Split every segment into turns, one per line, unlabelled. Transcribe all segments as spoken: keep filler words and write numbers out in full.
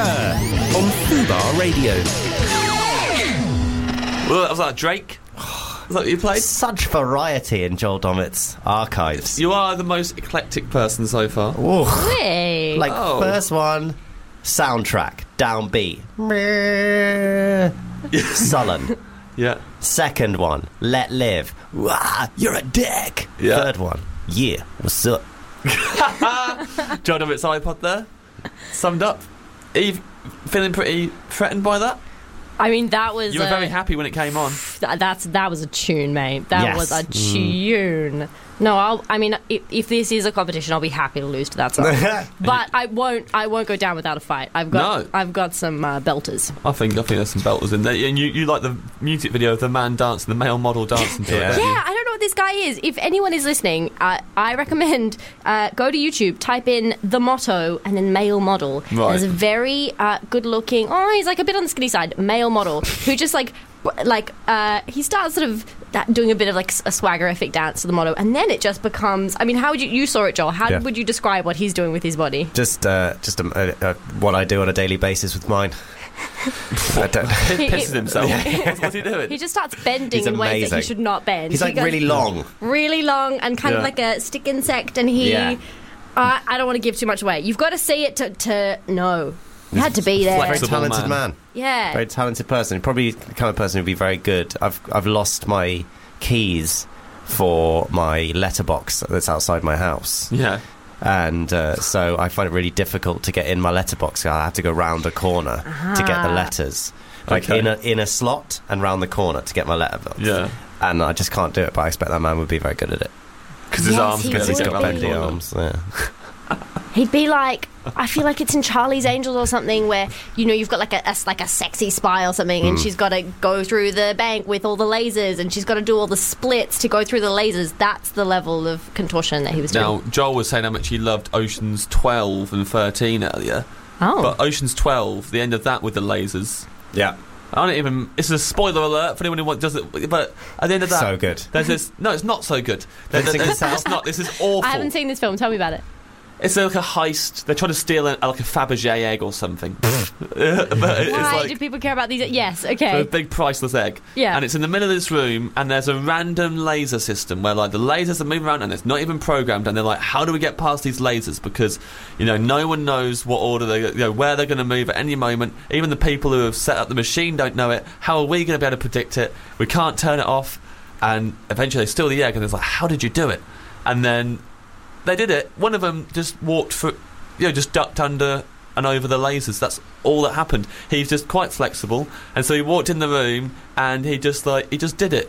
on Fubar Radio.
Well, was that Drake? Was that what you played?
Such variety in Joel Dommett's archives.
You are the most eclectic person so far.
Ooh.
Hey.
Like,
Oh.
first one, soundtrack, downbeat. Sullen.
Yeah.
Second one, Let Live. Wah, you're a dick.
Yeah.
Third one, yeah, what's up?
Joel Dommett's iPod there. Summed up. Eve, feeling pretty threatened by that?
I mean, that was.
You were
a,
very happy when it came on.
th- that's that was a tune, mate. That
Yes.
was a
Mm.
tune. No, I'll. I mean, if, if this is a competition, I'll be happy to lose to that song. But I won't. I won't go down without a fight. I've got.
No.
I've got some uh, belters.
I think I think there's some belters in there. And you, you like the music video of the man dancing, the male model dancing to
Yeah.
it, don't
Yeah, I don't know what this guy is. If anyone is listening, uh, I recommend uh, go to YouTube, type in The Motto, and then male model.
Right.
There's a very uh, good-looking. Oh, he's like a bit on the skinny side. Male model who just like. Like uh, he starts sort of that, doing a bit of like a swaggerific dance to The Motto, and then it just becomes. I mean, how would you you saw it, Joel? How
Yeah.
would you describe what he's doing with his body?
Just, uh, just um, uh, uh, what I do on a daily basis with mine. I don't.
He pisses himself. What's, what's he doing?
He just starts bending
He's
in ways that he
amazing.
should not bend.
He's
He
like
goes
really long.
really long, and kind of
Yeah.
like a stick insect. And he,
Yeah.
uh, I don't want to give too much away. You've got to see it to, to know. You had to be there.
Very
Flexible
talented
man.
man.
Yeah.
Very talented person. Probably the kind of person who'd be very good. I've I've lost my keys for my letterbox that's outside my house,
Yeah.
and uh, so I find it really difficult to get in my letterbox. I have to go round a corner to get the
Ah.
letters, like
Okay.
in a in a slot and round the corner to get my letterbox.
Yeah.
And I just can't do it. But I expect that man would be very good at it
Because his
Yes,
arms
he
get
because he's
would
got
be.
bendy arms. Yeah.
He'd be like, I feel like it's in Charlie's Angels or something, where you know you've got like a, a like a sexy spy or something,
Hmm.
and she's got to go through the bank with all the lasers, and she's got to do all the splits to go through the lasers. That's the level of contortion that he was doing.
Now, Joel was saying how much he loved Oceans twelve and thirteen earlier.
Oh,
But Oceans twelve, the end of that with the lasers.
Yeah.
I don't even. It's a spoiler alert for anyone who wa- does it. But at the end of that,
So good.
There's this. No, it's not so good. There,
Don't you
there-
think
there's-
so?
it's not. This is awful.
I haven't seen this film. Tell me about it.
It's like a heist. They're trying to steal a, like a Fabergé egg or something. but it's
Why
like
do people care about these? Yes,
a
okay.
big priceless egg.
Yeah.
And it's in the middle of this room, and there's a random laser system where like the lasers are moving around, and it's not even programmed. And they're like, how do we get past these lasers? Because you know no one knows what order they, you know, where they're going to move at any moment. Even the people who have set up the machine don't know it. How are we going to be able to predict it? We can't turn it off. And eventually they steal the egg, and it's like, how did you do it? And then they did it. One of them just walked through, you know, just ducked under and over the lasers. That's all that happened. He's just quite flexible, and so he walked in the room, and he just like he just did it.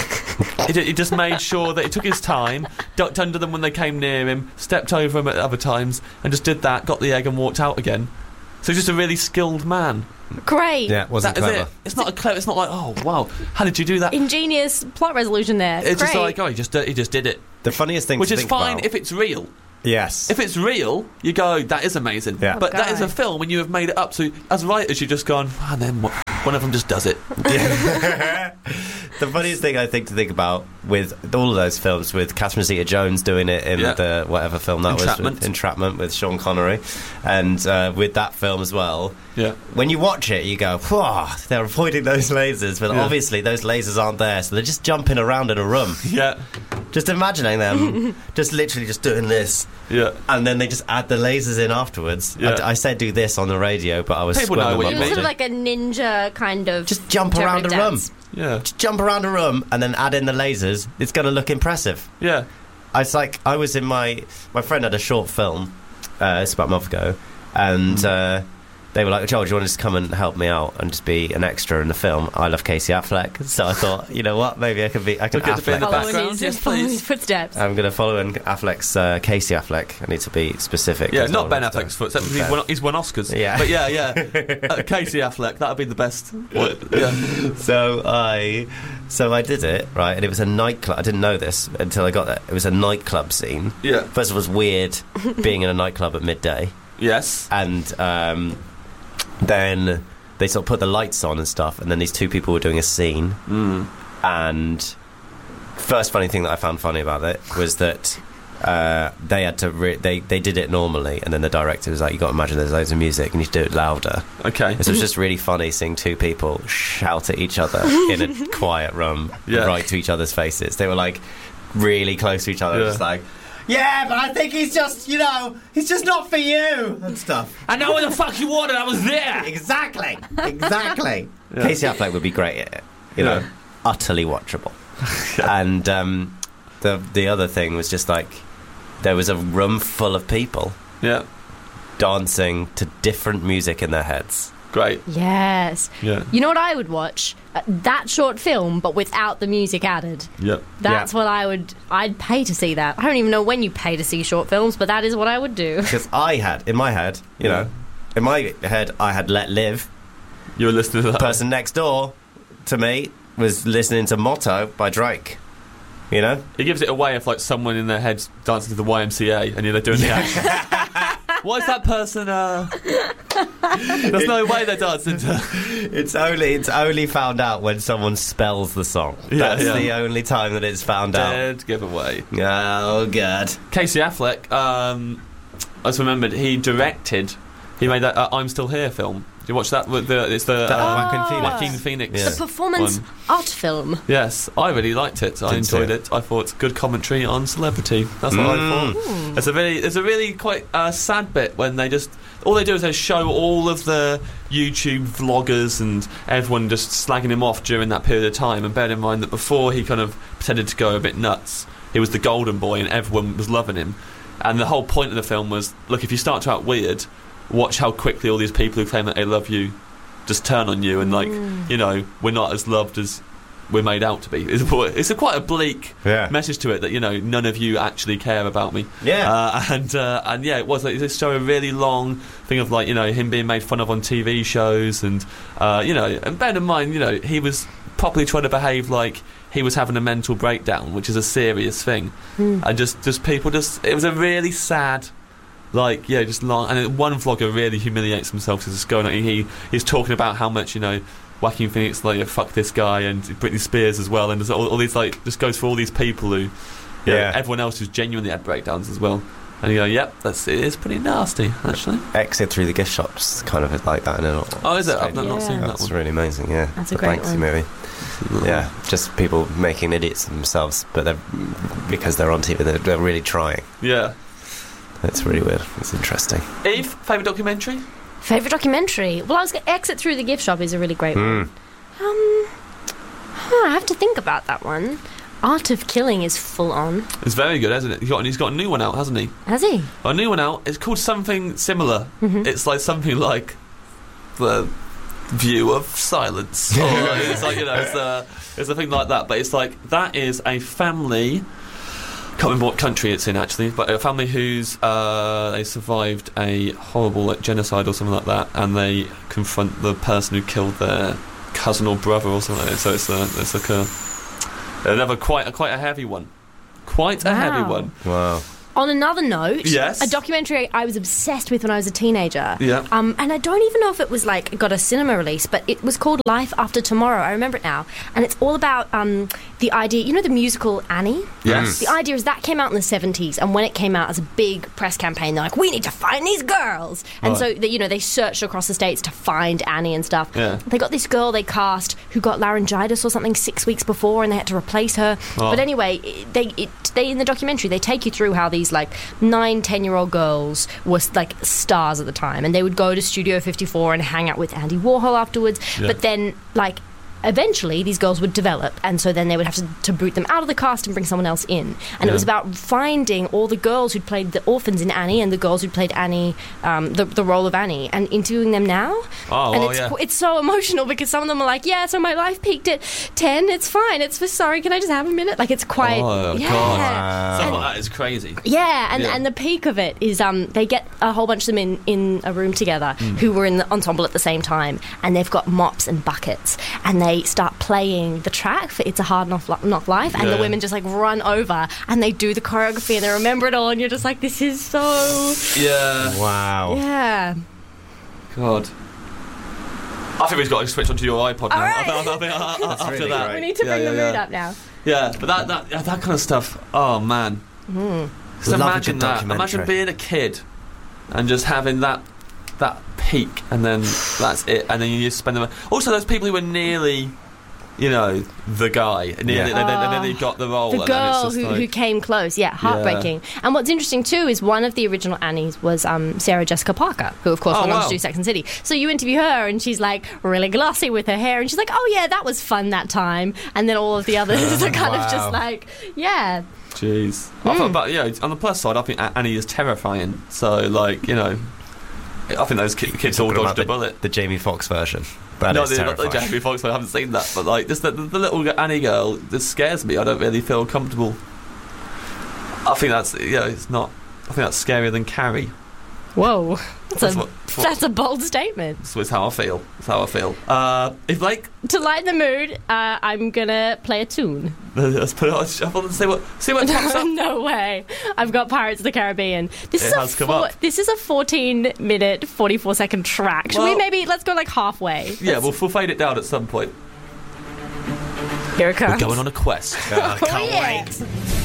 he, ju- he just made sure that he took his time, ducked under them when they came near him, stepped over them at other times, and just did that. Got the egg and walked out again. So he's just a really skilled man.
Great.
Yeah. Wasn't
That is
clever.
it. It's not a clever. It's not like, oh wow, how did you do that?
Ingenious plot resolution there.
It's just
Great.
like, oh, he just he just did it.
The funniest thing
Which
to
is
think
fine
about,
if it's real.
yes.
If it's real, you go, that is amazing.
Yeah.
But that is
guy.
a film when you have made it up. So as writers, you've just gone, and then what? One of them just does it.
The funniest thing I think to think about with all of those films, with Catherine Zeta-Jones doing it in
Yeah.
the whatever film that
Entrapment.
was, with, Entrapment with Sean Connery, and uh, with that film as well.
Yeah.
When you watch it, you go, "Whoa, they're avoiding those lasers," but
Yeah.
obviously those lasers aren't there, so they're just jumping around in a room.
Yeah.
Just imagining them, just literally just doing this,
Yeah.
and then they just add the lasers in afterwards.
Yeah.
I, I said do this on the radio, but I was
People know
squirming
what
my
It
you
was
mean.
sort of like a ninja kind of.
Just jump around the
interpretive
room.
dance.
Yeah.
Just jump around a room and then add in the lasers. It's going to look impressive.
Yeah.
I was like, I was in my my friend had a short film. Uh, it's about a month ago, and
Mm.
uh, they were like, "Joel, do you want to just come and help me out and just be an extra in the film?" I love Casey Affleck, so I thought, you know what, maybe I could be. I can
Look at the bit in the
Affleck.
Follow
background.
his,
Yes,
follow
please.
his footsteps.
I'm going to follow in Affleck's uh, Casey Affleck. I need to be specific.
Yeah,
as
not
well.
Ben Affleck's footsteps. He's
Ben.
won, he's won Oscars.
Yeah.
But yeah, yeah. Uh, Casey Affleck, that would be the best. What, yeah.
So I, so I did it right, and it was a nightclub. I didn't know this until I got there. It was a nightclub scene.
Yeah.
First of all, it was weird being in a nightclub at midday,
Yes.
and um, then they sort of put the lights on and stuff, and then these two people were doing a scene.
Mm.
And first funny thing that I found funny about it was that uh, they had to re- they they did it normally, and then the director was like, "You got to imagine there's loads of music, and you should do it louder."
Okay.
So it was just really funny seeing two people shout at each other in a quiet room,
Yeah.
right to each other's faces. They were like really close to each other,
Yeah.
just like, "Yeah, but I think he's just, you know, he's just not for you," and stuff.
I know what the fuck you wanted. I was there.
Exactly, exactly.
Yeah.
Casey Affleck would be great at it, you know,
Yeah.
utterly watchable. And um, the the other thing was just like there was a room full of people
Yeah.
dancing to different music in their heads.
Great.
Yes.
Yeah.
You know what I would watch? Uh, that short film, but without the music added.
Yep.
That's
Yeah.
what I would... I'd pay to see that. I don't even know when you pay to see short films, but that is what I would do.
Because I had, in my head, you
Yeah.
know, in my head, I had Let Live.
You were listening to that.
The person next door to me was listening to Motto by Drake. You know?
It gives it away if like someone in their head's dancing to the Y M C A and they're doing the action. Why is that person? Uh... There's no way they're dancing to.
It's only it's only found out when someone spells the song.
Yeah,
That's
yeah.
the only time that it's found out.
Dead giveaway.
Oh, God.
Casey Affleck. Um, I just remembered he directed. He made that uh, "I'm Still Here" film. Did you watch that? With the it's the
That
uh,
Joaquin Phoenix.
Joaquin Phoenix.
Yeah.
The performance
One.
art film.
Yes, I really liked it. I
Didn't see
enjoyed
it.
it. I thought it's good commentary on celebrity. That's what I
Mm.
thought. It's a really, it's a really quite uh, sad bit when they just all they do is they show all of the YouTube vloggers and everyone just slagging him off during that period of time. And bear in mind that before he kind of pretended to go a bit nuts, he was the golden boy and everyone was loving him. And the whole point of the film was, look, if you start to act weird, watch how quickly all these people who claim that they love you just turn on you and like you know we're not as loved as we're made out to be. It's, it's a quite a bleak
Yeah.
message to it that you know none of you actually care about me.
Yeah.
uh, and uh, and yeah, it was like this show a really long thing of like you know him being made fun of on T V shows and uh, you know and bear in mind you know he was properly trying to behave like he was having a mental breakdown, which is a serious thing, and just just people just it was a really sad. Like yeah, just long, and then one vlogger really humiliates himself. So just going, he he's talking about how much you know, Joaquin Phoenix like fuck this guy and Britney Spears as well, and there's all, all these like just goes for all these people who, you know,
Yeah.
everyone else who's genuinely had breakdowns as well. And you go, yep, that's it is pretty nasty actually.
Exit Through the Gift Shop's kind of like that. In a
Oh, is it? I've not,
Yeah.
not seen that
That's
one.
really amazing, yeah.
That's a
the
great
Banksy
one.
movie. Yeah, just people making idiots of themselves, but they're because they're on T V, they're, they're really trying.
Yeah.
It's really weird. It's interesting.
Eve, favourite documentary?
Favourite documentary? Well, I was going to Exit Through the Gift Shop is a really great
Mm.
one. Um, huh, I have to think about that one. Art of Killing is full on.
It's very good, hasn't it? He's got, he's got a new one out, hasn't he?
Has he?
A new one out. It's called something similar.
Mhm.
It's like something like the View of Silence. Or like, it's like you know, it's a it's a thing like that. But it's like that is a family. Can't remember what country it's in actually, but a family who's uh, they survived a horrible like, genocide or something like that, and they confront the person who killed their cousin or brother or something like that. So it's a, it's like a another quite a, quite a heavy one, quite a
Wow.
heavy one.
Wow.
On another note,
Yes.
a documentary I was obsessed with when I was a teenager.
Yeah.
Um, and I don't even know if it was like got a cinema release, but it was called Life After Tomorrow. I remember it now, and it's all about um, the idea. You know the musical Annie.
Yes.
The idea is that came out in the seventies, and when it came out as a big press campaign, they're like, "We need to find these girls," and
Right.
so they, you know they searched across the states to find Annie and stuff.
Yeah.
They got this girl they cast who got laryngitis or something six weeks before, and they had to replace her.
Oh.
But anyway, it- they it, they in the documentary they take you through how these like nine, ten year old girls were like stars at the time, and they would go to Studio fifty-four and hang out with Andy Warhol afterwards.
Yeah.
But then like. Eventually, these girls would develop, and so then they would have to, to boot them out of the cast and bring someone else in. And
Yeah.
it was about finding all the girls who'd played the orphans in Annie and the girls who'd played Annie, um, the, the role of Annie, and interviewing them now.
Oh,
and
well,
it's,
yeah.
qu- it's so emotional because some of them are like, yeah, so my life peaked at ten, it's fine, it's for sorry, can I just have a minute? Like, it's quite.
Oh,
yeah.
God.
Wow.
Stuff like that is crazy.
Yeah, and,
Yeah.
and the peak of it is um, they get a whole bunch of them in, in a room together
Mm.
who were in the ensemble at the same time, and they've got mops and buckets, and they start playing the track for It's a Hard Knock, Li- Knock Life, and
Yeah.
the women just like run over and they do the choreography and they remember it all, and you're just like, this is so.
Yeah.
Wow.
Yeah.
God. I think we've got to switch onto your iPod now.
All right.
I think- I think- I think-
That's
after
really
that.
great.
We need to
Yeah,
bring
yeah,
the mood
yeah.
up now.
Yeah, but that, that, yeah, that kind of stuff, oh man. Just
Love a
imagine
good
that.
documentary.
Imagine being a kid and just having that that peak, and then that's it. And then you just spend them. Also, those people who were nearly, you know, the guy, nearly,
Yeah.
they, they, they nearly got the role.
The
and then it's
girl
just
who,
like,
who came close, yeah, heartbreaking. And what's interesting too is one of the original Annies was um, Sarah Jessica Parker, who of course
Oh,
went on
wow.
to do Sex and the City. So you interview her, and she's like really glossy with her hair, and she's like, "Oh yeah, that was fun that time." And then all of the others are kind of
Wow.
just like, "Yeah,
Jeez. I thought, but yeah, on the plus side, I think A- Annie is terrifying. So, like, you know, I think those ki- kids all
Talking
dodged
about
a bullet.
The, the Jamie Foxx version. That
no,
is
the, not the
terrifying.
Jamie Foxx one. I haven't seen that, but like, just the, the, the little Annie girl, this scares me. I don't really feel comfortable. I think that's yeah, it's not. I think that's scarier than Carrie.
whoa, that's,
That's
a
what-
that's a bold statement."
That's, that's how I feel. That's how I feel. Uh, if like,
To lighten the mood, uh, I'm gonna play a tune.
let's put it on shuffle and see what see what pops up.
No way! I've got Pirates of the Caribbean. This
It
is a
has come
four,
up.
this is a fourteen minute, forty-four second track. Should we
Well-
maybe let's go like halfway?
Yeah, we'll, we'll fade it down at some point.
Here it comes.
We're going on a quest.
Oh, I
Oh,
can't
yeah.
wait.